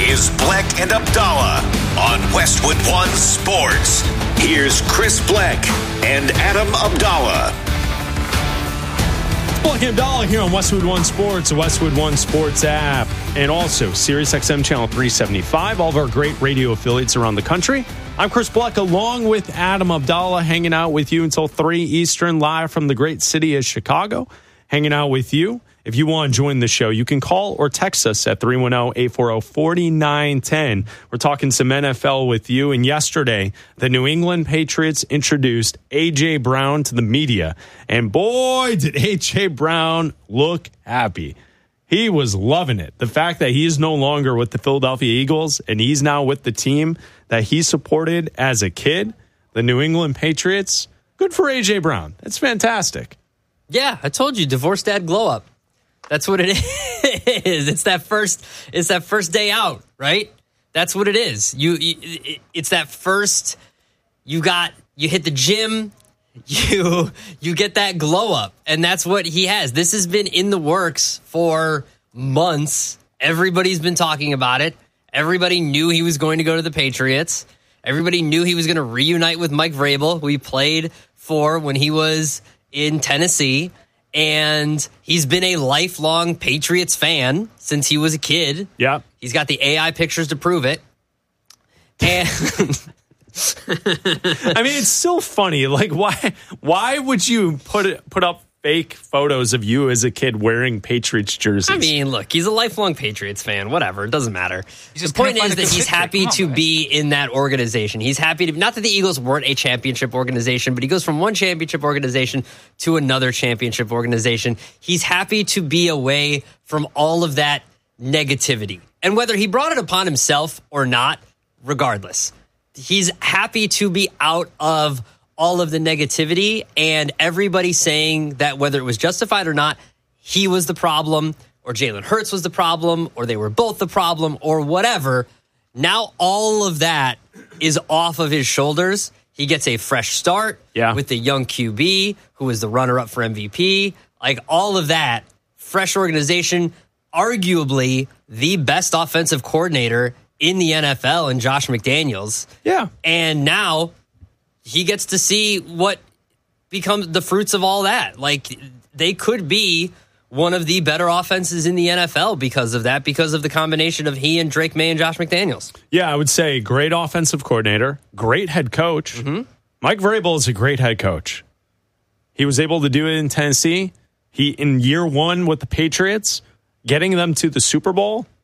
is Bleck and Abdallah on Westwood One Sports. Here's Chris Bleck and Adam Abdallah. Bleck and Abdallah here on Westwood One Sports, the Westwood One Sports app, and also SiriusXM Channel 375, all of our great radio affiliates around the country. I'm Chris Bleck, along with Adam Abdallah, hanging out with you until 3 Eastern, live from the great city of Chicago, hanging out with you. If you want to join the show, you can call or text us at 310-840-4910. We're talking some NFL with you. And yesterday, the New England Patriots introduced A.J. Brown to the media. And boy, did A.J. Brown look happy. He was loving it. The fact that he is no longer with the Philadelphia Eagles and he's now with the team that he supported as a kid, the New England Patriots, good for A.J. Brown. It's fantastic. Yeah, I told you, divorced dad glow up. That's what it is. It's that first day out, right? That's what it is. It's that first. You hit the gym. You get that glow up, and that's what he has. This has been in the works for months. Everybody's been talking about it. Everybody knew he was going to go to the Patriots. Everybody knew he was going to reunite with Mike Vrabel, who he played for when he was in Tennessee. And he's been a lifelong Patriots fan since he was a kid. Yeah. He's got the AI pictures to prove it. And I mean, it's so funny. Like, why would you put up fake photos of you as a kid wearing Patriots jerseys? I mean, look, he's a lifelong Patriots fan. Whatever. It doesn't matter. The point is that he's happy to be in that organization. He's happy to, not that the Eagles weren't a championship organization, but he goes from one championship organization to another championship organization. He's happy to be away from all of that negativity. And whether he brought it upon himself or not, regardless, he's happy to be out of all of the negativity and everybody saying that whether it was justified or not, he was the problem or Jalen Hurts was the problem or they were both the problem or whatever. Now all of that is off of his shoulders. He gets a fresh start with the young QB who is the runner-up for MVP. Like all of that, fresh organization, arguably the best offensive coordinator in the NFL in Josh McDaniels. Yeah. And now he gets to see what becomes the fruits of all that. Like, they could be one of the better offenses in the NFL because of that, because of the combination of he and Drake May and Josh McDaniels. Yeah, I would say great offensive coordinator, great head coach. Mm-hmm. Mike Vrabel is a great head coach. He was able to do it in Tennessee. In year one with the Patriots, getting them to the Super Bowl,